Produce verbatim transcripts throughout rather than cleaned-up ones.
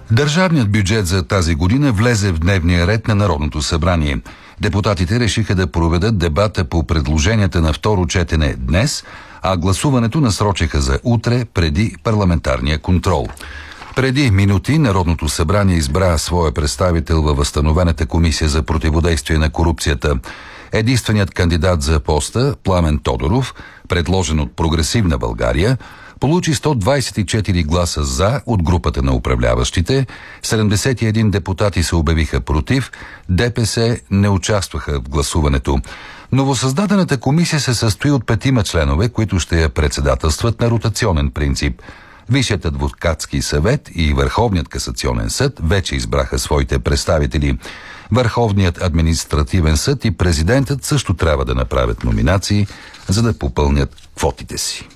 Държавният бюджет за тази година влезе в дневния ред на Народното събрание. Депутатите решиха да проведат дебата по предложенията на второ четене днес, а гласуването насрочиха за утре преди парламентарния контрол. Преди минути Народното събрание избра своя представител във възстановената комисия за противодействие на корупцията. Единственият кандидат за поста, Пламен Тодоров, предложен от Прогресивна България, получи сто двадесет и четири гласа за от групата на управляващите, седемдесет и един депутати се обявиха против, ДПС не участваха в гласуването. Новосъздадената комисия се състои от петима членове, които ще я председателстват на ротационен принцип. Висшият адвокатски съвет и Върховният касационен съд вече избраха своите представители. Върховният административен съд и президентът също трябва да направят номинации, за да попълнят квотите си.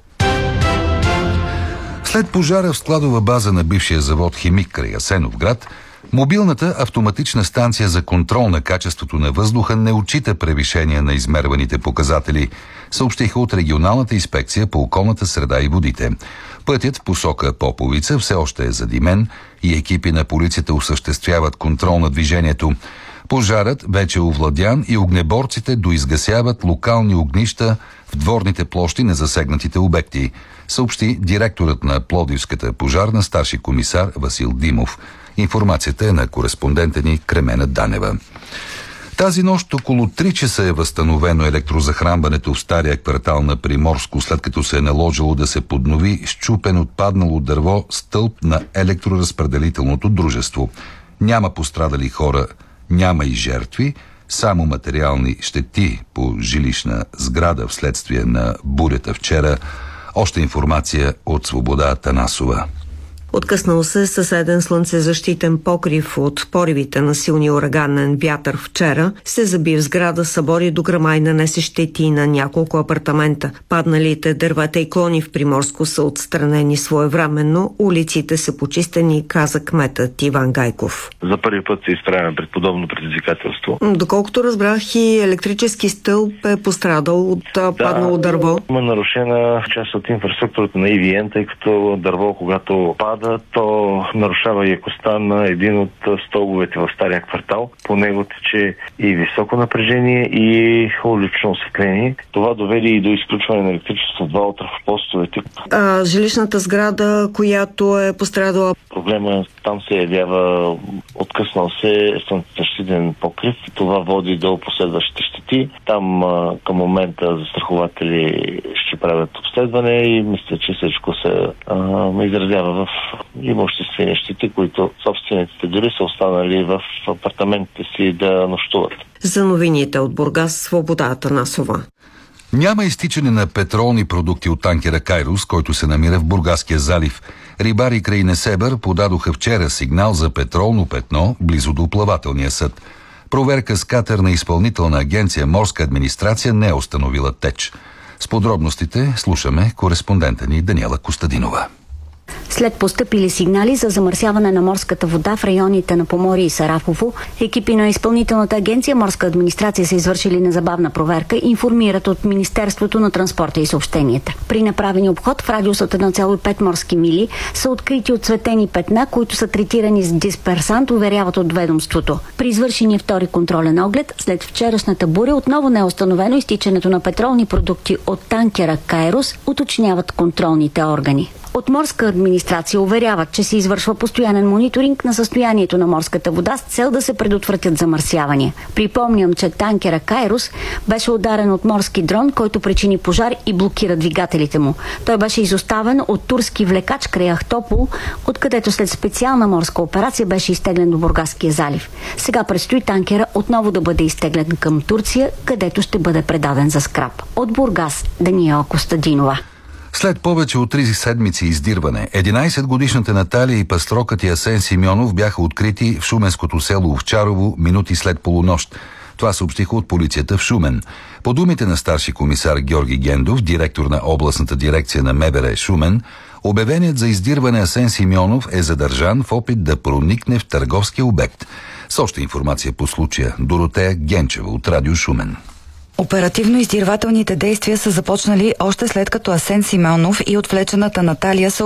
След пожара в складова база на бившия завод Химик край Асеновград, мобилната автоматична станция за контрол на качеството на въздуха не отчита превишение на измерваните показатели, съобщиха от регионалната инспекция по околната среда и водите. Пътят в посока Поповица все още е задимен и екипи на полицията осъществяват контрол на движението. Пожарът вече е овладян и огнеборците доизгасяват локални огнища в дворните площи на засегнатите обекти, съобщи директорът на Пловдивската пожарна старши комисар Васил Димов. Информацията е на кореспондента ни Кремена Данева. Тази нощ около три часа е възстановено електрозахранването в стария квартал на Приморско, след като се е наложило да се поднови счупен отпаднало дърво стълб на електроразпределителното дружество. Няма пострадали хора, няма и жертви, само материални щети по жилищна сграда вследствие на бурята вчера. Още информация от Свобода Атанасова. Откъснал се съседен слънцезащитен покрив от поривите на силния ураганен вятър вчера, се заби в сграда, събори до грама и нанесе щети на няколко апартамента. Падналите дървета и клони в Приморско са отстранени своевременно, улиците са почистени, каза кметът Иван Гайков. За първи път се изправяме пред подобно предизвикателство. Доколкото разбрах, и електрически стълб е пострадал от да, паднало дърво. Има нарушена част от инфраструктурата на И Ви Ен, тъй като дърво, когато пада, то нарушава якостта на един от стълбовете в стария квартал. По него тече и високо напрежение, и улично осветление. Това доведе и до изключване на електричество в два от трафопостовете. А жилищната сграда, която е пострадала? Проблема там се явява откъснал се слънцезащитен покрив. Това води до последващите щети. Там към момента застрахователи ще правят обследване и мисля, че всичко се а, изразява в имуществени щети, които собствениците дори са останали в апартаментите си да нощуват. За новините от Бургас, Свобода Атанасова. Няма изтичане на петролни продукти от танкера Кайрос, който се намира в Бургаския залив. Рибари край Несебър подадоха вчера сигнал за петролно петно близо до плавателния съд. Проверка с катер на Изпълнителна агенция Морска администрация не е установила теч. С подробностите слушаме кореспондента ни Даниела Костадинова. След постъпили сигнали за замърсяване на морската вода в районите на Поморие и Сарафово, екипи на Изпълнителната агенция Морска администрация са извършили незабавна проверка, информират от Министерството на транспорта и съобщенията. При направени обход в радиус от едно цяло и пет морски мили са открити отцветени петна, които са третирани с дисперсант, уверяват от ведомството. При извършения втори контролен оглед, след вчерашната буря, отново не е установено изтичането на петролни продукти от танкера Кайрос, уточняват контролните органи. От Морска администрация уверяват, че се извършва постоянен мониторинг на състоянието на морската вода с цел да се предотвратят замърсявания. Припомням, че танкера Кайрос беше ударен от морски дрон, който причини пожар и блокира двигателите му. Той беше изоставен от турски влекач край Ахтопол, откъдето след специална морска операция беше изтеглен до Бургаския залив. Сега предстои танкера отново да бъде изтеглен към Турция, където ще бъде предаден за скрап. От Бургас, Даниела Костадинова. След повече от три седмици издирване, единайсетгодишната Наталия и пастрокът и Асен Симеонов бяха открити в шуменското село Овчарово минути след полунощ. Това съобщиха от полицията в Шумен. По думите на старши комисар Георги Гендов, директор на областната дирекция на М В Р Шумен, обявеният за издирване Асен Симеонов е задържан в опит да проникне в търговския обект. С още информация по случая Доротея Генчева от Радио Шумен. Оперативно-издирвателните действия са започнали още след като Асен Симеонов и отвлечената Наталия са